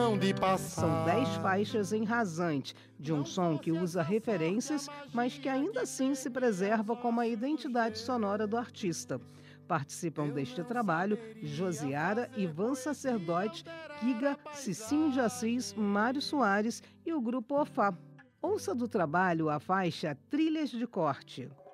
não de passar. São 10 faixas em rasante, de um som que usa referências, mas que ainda assim se preserva como a identidade sonora do artista. Participam deste trabalho Josiara, Ivan Sacerdote, Giga, Cicinho de Assis, Mário Soares e o grupo Ofá. Ouça do trabalho a faixa Trilhas de Corte.